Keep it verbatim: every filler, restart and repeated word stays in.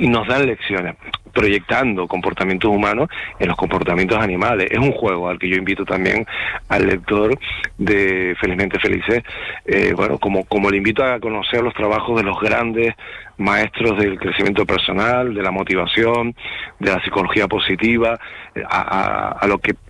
y, y nos dan lecciones, proyectando comportamientos humanos en los comportamientos animales. Es un juego al que yo invito también al lector de Felizmente Felices, eh, bueno, como, como le invito a conocer los trabajos de los grandes maestros del crecimiento personal, de la motivación, de la psicología positiva, a, a, a lo que